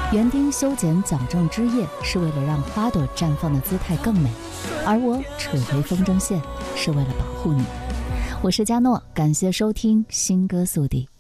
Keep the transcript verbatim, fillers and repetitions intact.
园丁修剪矫正枝叶是为了让花朵绽放的姿态更美，而我扯回风筝线是为了保护你。我是佳诺，感谢收听新歌速递。